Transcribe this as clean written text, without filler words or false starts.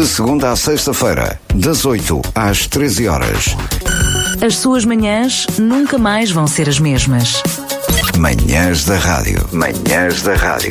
De segunda à sexta-feira, das 8 às 13 horas. As suas manhãs nunca mais vão ser as mesmas. Manhãs da Rádio. Manhãs da Rádio.